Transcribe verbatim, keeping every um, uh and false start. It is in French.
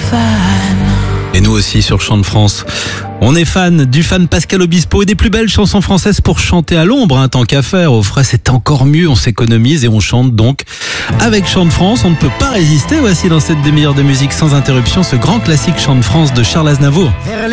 fan. Et nous aussi sur Chant de France. On est fan du fan Pascal Obispo et des plus belles chansons françaises pour chanter à l'ombre, hein, tant qu'à faire. Au frais, c'est encore mieux, on s'économise et on chante donc. Avec Chant de France, on ne peut pas résister. Voici dans cette demi-heure de musique sans interruption ce grand classique Chant de France de Charles Aznavour.